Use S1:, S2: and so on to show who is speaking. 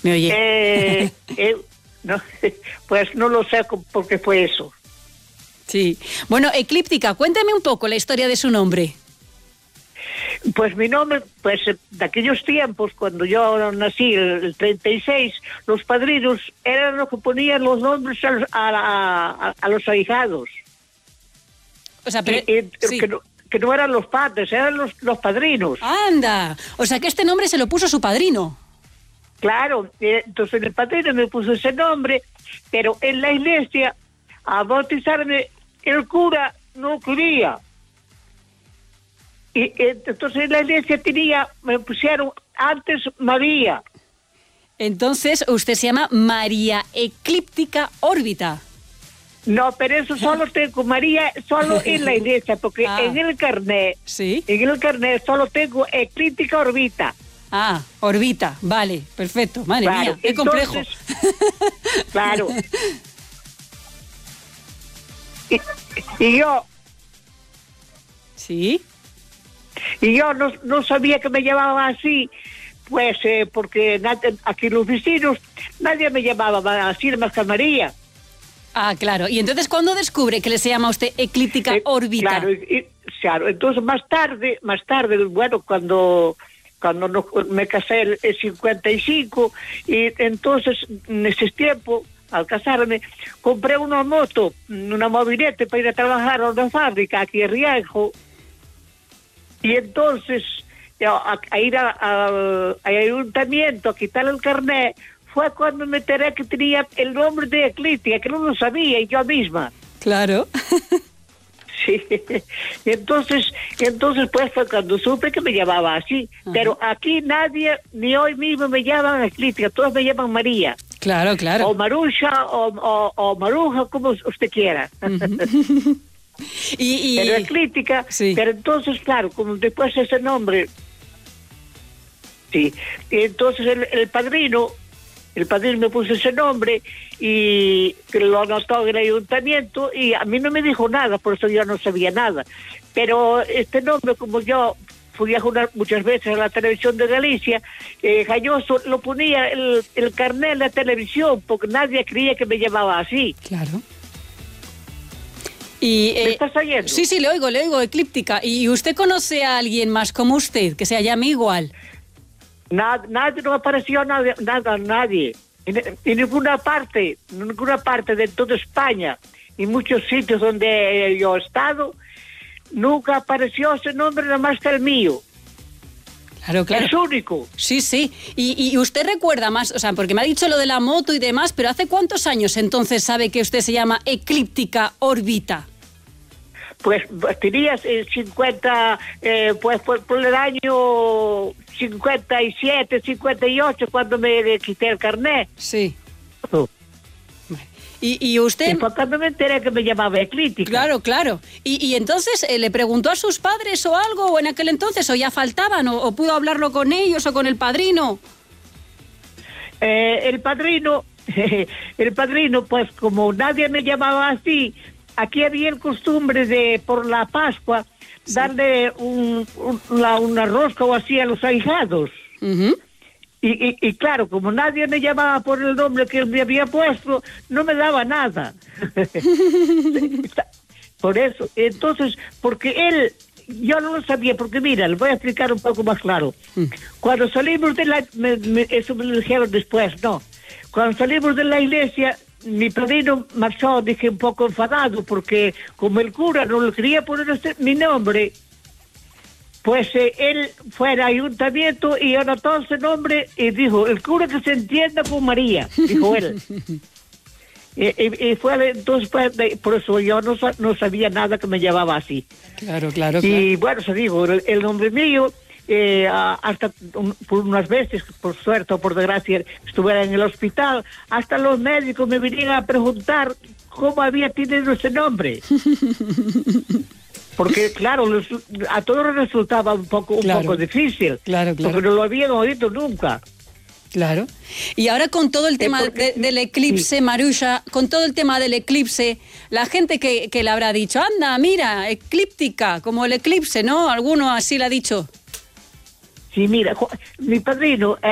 S1: ¿Me oye?
S2: No, pues no lo sé por qué fue eso.
S1: Sí. Bueno, Eclíptica, cuéntame un poco la historia de su nombre.
S2: Pues mi nombre, pues de aquellos tiempos, cuando yo nací, el 36, los padrinos eran los que ponían los nombres a los ahijados.
S1: O sea, pero... sí.
S2: que no eran los padres, eran los padrinos.
S1: ¡Anda! O sea, que este nombre se lo puso su padrino.
S2: Claro, entonces el padrino me puso ese nombre, pero en la iglesia, a bautizarme, el cura no quería. Y entonces en la iglesia me pusieron antes María.
S1: Entonces usted se llama María Eclíptica Órbita.
S2: No, pero eso solo tengo María, solo en la iglesia, porque en el carnet,
S1: ¿sí?
S2: En el carnet solo tengo Eclíptica Órbita.
S1: Ah, Órbita, vale, perfecto. Madre mía, qué complejo.
S2: Claro. Y yo...
S1: ¿Sí?
S2: Y yo no sabía que me llamaban así, pues porque aquí los vecinos nadie me llamaba así más que María.
S1: Ah, claro. Y entonces, ¿cuándo descubre que le se llama a usted Eclíptica Órbita?
S2: Claro, entonces más tarde, bueno, cuando me casé en 55, y entonces en ese tiempo, al casarme, compré una moto, una mobilete para ir a trabajar a una fábrica aquí en Rianjo. Y entonces, a ir al ayuntamiento a quitar el carnet, fue cuando me enteré que tenía el nombre de Eclíptica, que no lo sabía, y yo misma.
S1: Claro.
S2: Sí. Y entonces pues fue cuando supe que me llamaba así. Ajá. Pero aquí nadie, ni hoy mismo me llaman Eclíptica, todos me llaman María.
S1: Claro, claro.
S2: O Marusha, o Maruja, como usted quiera.
S1: Uh-huh.
S2: Pero Eclíptica, sí. Pero entonces, claro, como después ese nombre, sí, y entonces el padrino me puso ese nombre y lo anotó en el ayuntamiento, y a mí no me dijo nada, por eso yo no sabía nada. Pero este nombre, como yo fui a jugar muchas veces a la televisión de Galicia, Galloso lo ponía el carnet en la televisión, porque nadie creía que me llamaba así.
S1: Claro. Y,
S2: ¿me estás oyendo?
S1: Sí, le oigo, Eclíptica. ¿Y usted conoce a alguien más como usted, que se llame igual?
S2: Nadie, no apareció nadie. En ninguna parte de toda España, en muchos sitios donde yo he estado, nunca apareció ese nombre, nada más que el mío.
S1: Claro.
S2: Es único.
S1: Sí. Y usted recuerda más, o sea, porque me ha dicho lo de la moto y demás, pero ¿hace cuántos años entonces sabe que usted se llama Eclíptica Órbita?
S2: Pues tenía 50, pues por el año 57, 58, cuando me quité el carnet.
S1: Sí. ¿Y usted?
S2: Y fue cuando me enteré que me llamaba Eclíptica.
S1: Claro. ¿Y entonces le preguntó a sus padres o algo, o en aquel entonces, o ya faltaban, o pudo hablarlo con ellos o con el padrino?
S2: El padrino, pues como nadie me llamaba así, aquí había el costumbre de, por la Pascua, sí, darle una rosca o así a los ahijados.
S1: Uh-huh.
S2: Y claro, como nadie me llamaba por el nombre que él me había puesto, no me daba nada. Por eso, entonces, porque yo no lo sabía, porque mira, le voy a explicar un poco más claro. Cuando salimos de eso me lo dijeron después, no. Cuando salimos de la iglesia, mi padrino marchó, dije, un poco enfadado, porque como el cura no le quería poner mi nombre, pues él fue al ayuntamiento y anotó ese nombre y dijo, el cura que se entienda con María, dijo él. y fue entonces, por eso yo no sabía nada que me llamaba así.
S1: Claro.
S2: Y bueno, se digo, el nombre mío, hasta por unas veces, por suerte o por desgracia, estuve en el hospital, hasta los médicos me vinieron a preguntar cómo había tenido ese nombre. Porque, claro, a todos les resultaba un poco difícil.
S1: Claro.
S2: Porque no lo habían oído nunca.
S1: Claro. Y ahora con todo el tema del eclipse, sí, Marusha, con todo el tema del eclipse, la gente que le habrá dicho, anda, mira, eclíptica, como el eclipse, ¿no? Alguno así le ha dicho.
S2: Sí, mira, mi padrino...